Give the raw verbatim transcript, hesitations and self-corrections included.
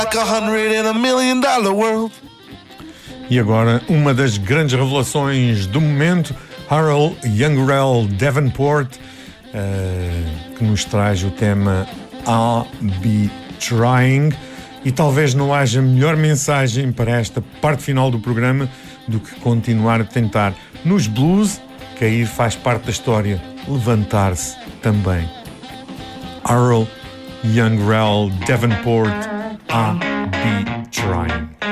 Like a hundred in a million dollar world. E agora, uma das grandes revelações do momento, Harold Youngrell Davenport, uh, que nos traz o tema I'll Be Trying. E talvez não haja melhor mensagem para esta parte final do programa do que continuar a tentar. Nos blues, cair faz parte da história, levantar-se também. Harold Youngrell Davenport, I'll Be Trying.